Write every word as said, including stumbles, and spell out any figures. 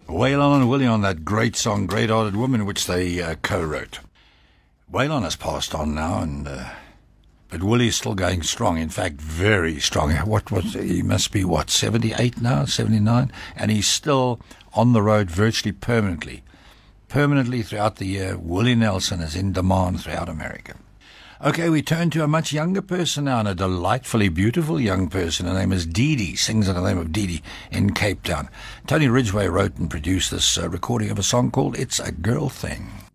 Waylon and Willie on that great song, Great Hearted Woman, which they uh, co-wrote. Waylon has passed on now, and uh, but Willie's still going strong. In fact, very strong. What was he? Must be what, seventy-eight now, seventy-nine, and he's still on the road virtually permanently, permanently throughout the year. Willie Nelson is in demand throughout America. Okay, we turn to a much younger person now, and a delightfully beautiful young person. Her name is Dee Dee, sings under the name of Dee Dee in Cape Town. Tony Ridgway wrote and produced this uh, recording of a song called It's a Girl Thing.